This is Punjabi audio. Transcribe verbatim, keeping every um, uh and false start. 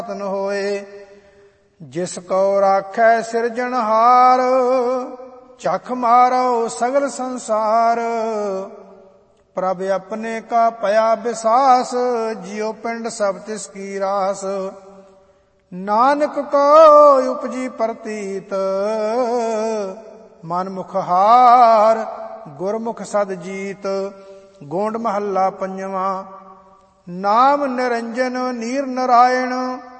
ਤਨ ਹੋਏ। ਜਿਸ ਕਉ ਰਾਖੈ ਸਿਰਜਣਹਾਰ, ਚਖ ਮਾਰੋ ਸਗਲ ਸੰਸਾਰ। ਪ੍ਰਭ ਆਪਣੇ ਕਾ ਭਇਆ ਵਿਸਾਸ, ਜਿਉ ਪਿੰਡ ਸਭ ਤਿਸ ਕੀ ਰਾਸ। ਨਾਨਕ ਕੋ ਉਪਜੀ ਪ੍ਰਤੀਤ, ਮਨ ਮੁਖ ਹਾਰ ਗੁਰਮੁਖ ਸਦ ਜੀਤ। ਗੋਂਡ ਮਹੱਲਾ ਪੰਜਵਾਂ। ਨਾਮ ਨਿਰੰਜਨ ਨੀਰ ਨਰਾਇਣ,